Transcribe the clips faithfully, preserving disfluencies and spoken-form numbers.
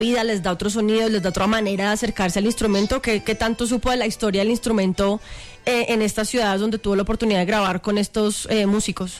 vida, les da otro sonido, les da otra manera de acercarse al instrumento. ¿Qué, qué tanto supo de la historia del instrumento eh, en estas ciudades donde tuvo la oportunidad de grabar con estos eh, músicos?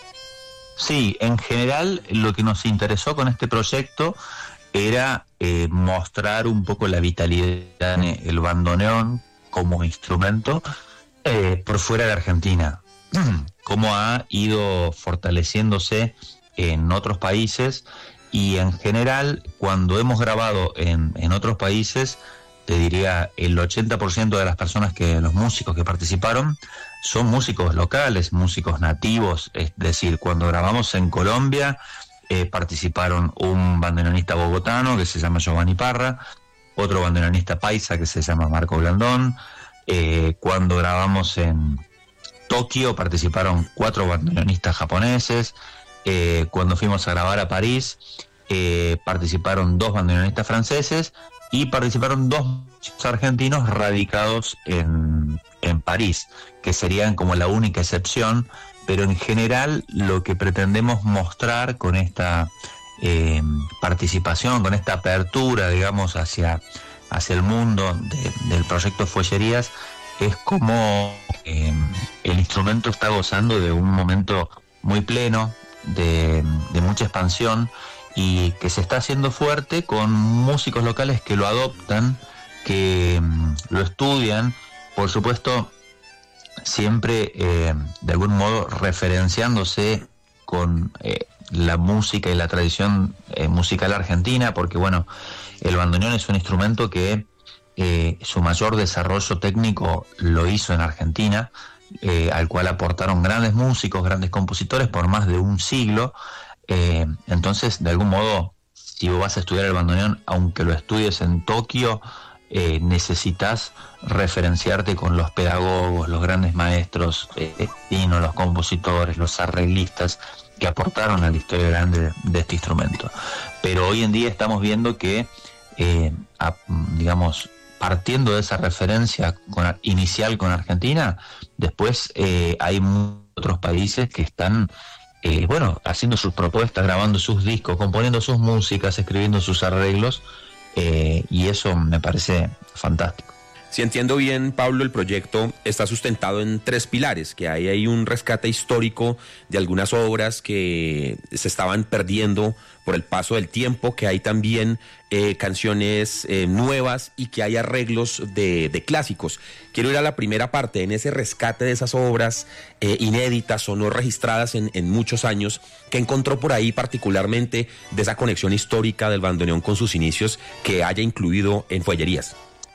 Sí, en general lo que nos interesó con este proyecto era eh, mostrar un poco la vitalidad en el bandoneón como instrumento eh, por fuera de Argentina, cómo ha ido fortaleciéndose en otros países, y en general cuando hemos grabado en, en otros países, te diría el ochenta por ciento de las personas, que los músicos que participaron son músicos locales, músicos nativos. Es decir, cuando grabamos en Colombia eh, participaron un bandoneonista bogotano que se llama Giovanni Parra, otro bandoneonista paisa que se llama Marco Blandón. Eh, cuando grabamos en Tokio participaron cuatro bandoneonistas japoneses. Eh, cuando fuimos a grabar a París eh, participaron dos bandoneonistas franceses y participaron dos argentinos radicados en, en París, que serían como la única excepción. Pero en general lo que pretendemos mostrar con esta eh, participación, con esta apertura, digamos, hacia, hacia el mundo de, del proyecto Fuellerías, es como eh, el instrumento está gozando de un momento muy pleno, de, de mucha expansión, y que se está haciendo fuerte con músicos locales que lo adoptan, que um, lo estudian, por supuesto siempre eh, de algún modo referenciándose con eh, la música y la tradición eh, musical argentina, porque bueno, el bandoneón es un instrumento que eh, su mayor desarrollo técnico lo hizo en Argentina, eh, al cual aportaron grandes músicos, grandes compositores por más de un siglo. Eh, entonces, de algún modo, si vos vas a estudiar el bandoneón, aunque lo estudies en Tokio, eh, necesitas referenciarte con los pedagogos, los grandes maestros, eh, los compositores, los arreglistas que aportaron a la historia grande de, de este instrumento. Pero hoy en día estamos viendo que, eh, a, digamos, partiendo de esa referencia con, inicial con Argentina, después eh, hay otros países que están Eh, bueno, haciendo sus propuestas, grabando sus discos, componiendo sus músicas, escribiendo sus arreglos, eh, y eso me parece fantástico. Si entiendo bien, Pablo, el proyecto está sustentado en tres pilares, que hay, hay un rescate histórico de algunas obras que se estaban perdiendo por el paso del tiempo, que hay también eh, canciones eh, nuevas y que hay arreglos de, de clásicos. Quiero ir a la primera parte, en ese rescate de esas obras eh, inéditas o no registradas en, en muchos años, que encontró por ahí particularmente de esa conexión histórica del bandoneón con sus inicios que haya incluido en Fuellerías.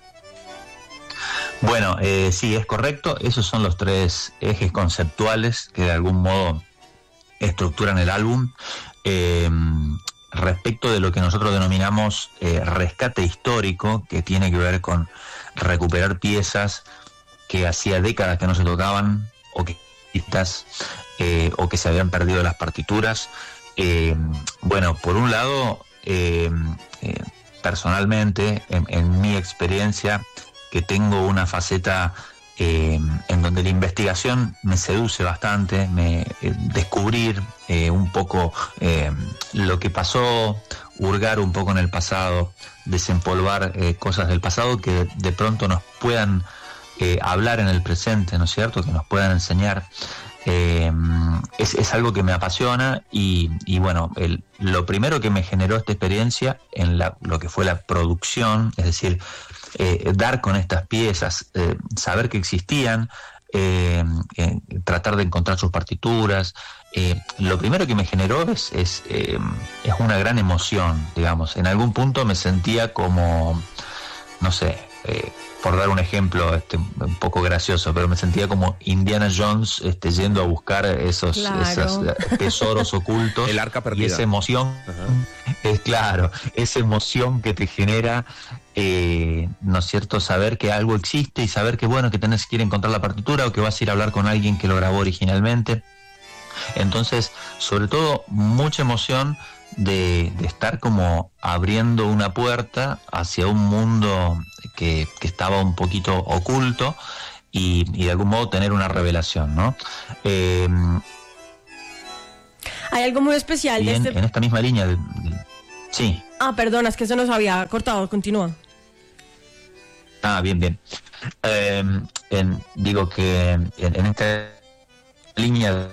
Bueno, eh, sí, es correcto. Esos son los tres ejes conceptuales que de algún modo estructuran el álbum. Eh, respecto de lo que nosotros denominamos eh, rescate histórico, que tiene que ver con recuperar piezas que hacía décadas que no se tocaban, o que, eh, o que se habían perdido las partituras. Eh, bueno, por un lado, eh, eh, personalmente, en, en mi experiencia, que tengo una faceta eh, en donde la investigación me seduce bastante, me eh, descubrir eh, un poco eh, lo que pasó, hurgar un poco en el pasado, desempolvar eh, cosas del pasado que de, de pronto nos puedan eh, hablar en el presente, ¿no es cierto?, que nos puedan enseñar. Eh, es, es algo que me apasiona, y, y bueno, el, lo primero que me generó esta experiencia en la, lo que fue la producción, es decir, eh, dar con estas piezas, eh, saber que existían, eh, eh, tratar de encontrar sus partituras, eh, lo primero que me generó es, es, eh, es una gran emoción, digamos. En algún punto me sentía como, no sé, eh, por dar un ejemplo este, un poco gracioso, pero me sentía como Indiana Jones este, yendo a buscar esos, claro. esos tesoros ocultos. El arca perdida. Y esa emoción, es claro, esa emoción que te genera, eh, ¿no es cierto?, saber que algo existe y saber que, bueno, que tenés que ir a encontrar la partitura o que vas a ir a hablar con alguien que lo grabó originalmente. Entonces, sobre todo, mucha emoción de, de estar como abriendo una puerta hacia un mundo que, que estaba un poquito oculto, y, y de algún modo tener una revelación, ¿no? Eh, Hay algo muy especial y de en, este... en esta misma línea de, de, Sí. Ah, perdona, es que se nos había cortado, continúa. Ah, bien, bien. Eh, en, digo que en, en esta línea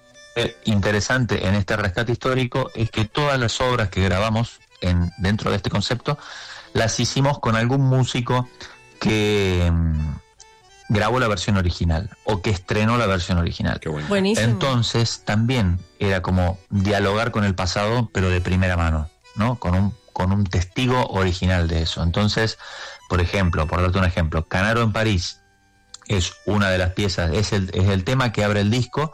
interesante en este rescate histórico es que todas las obras que grabamos en, dentro de este concepto las hicimos con algún músico que um, grabó la versión original o que estrenó la versión original. Qué bueno. Buenísimo. Entonces también era como dialogar con el pasado, pero de primera mano, ¿no? Con un, con un testigo original de eso. Entonces, por ejemplo, por darte un ejemplo, Canaro en París es una de las piezas, es el, es el tema que abre el disco,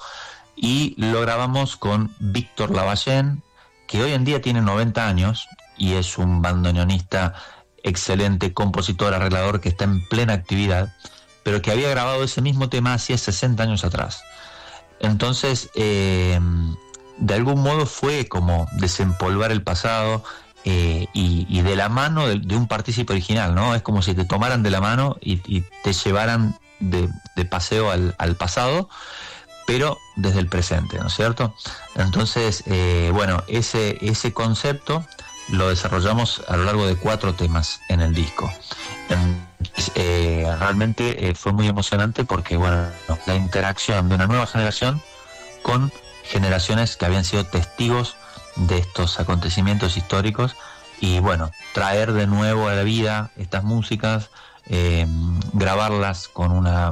y lo grabamos con Víctor Lavallén, que hoy en día tiene noventa años y es un bandoneonista excelente, compositor, arreglador, que está en plena actividad, pero que había grabado ese mismo tema hacía sesenta años atrás. Entonces, eh, de algún modo fue como desempolvar el pasado, eh, y, y de la mano de, de un partícipe original, ¿no? Es como si te tomaran de la mano y, y te llevaran de, de paseo al, al pasado, pero desde el presente, ¿no es cierto? Entonces, eh, bueno, ese, ese concepto lo desarrollamos a lo largo de cuatro temas en el disco. Entonces, eh, realmente eh, fue muy emocionante porque, bueno, la interacción de una nueva generación con generaciones que habían sido testigos de estos acontecimientos históricos, y, bueno, traer de nuevo a la vida estas músicas, Eh, grabarlas con una,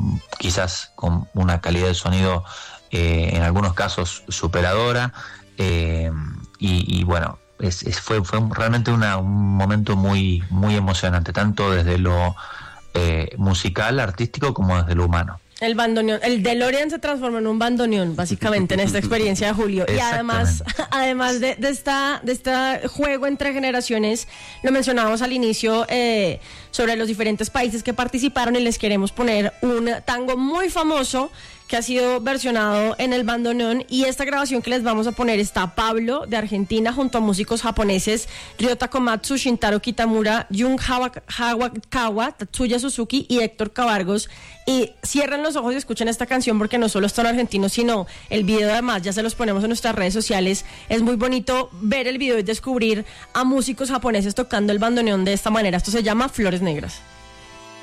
quizás con una calidad de sonido eh, en algunos casos superadora, eh, y, y bueno, es, es, fue, fue realmente una, un momento muy, muy emocionante, tanto desde lo eh, musical, artístico, como desde lo humano. El bandoneón, el DeLorean se transformó en un bandoneón, básicamente, en esta experiencia de Julio. Y además, además de, de esta, de este juego entre generaciones, lo mencionábamos al inicio, eh, sobre los diferentes países que participaron, y les queremos poner un tango muy famoso que ha sido versionado en el bandoneón, y esta grabación que les vamos a poner está Pablo de Argentina junto a músicos japoneses Ryota Komatsu, Shintaro Kitamura, Jun Hawakawa, Tatsuya Suzuki y Héctor Cabargos. Y cierren los ojos y escuchen esta canción, porque no solo están argentinos, sino el video, además ya se los ponemos en nuestras redes sociales. Es muy bonito ver el video y descubrir a músicos japoneses tocando el bandoneón de esta manera. Esto se llama Flores Negras.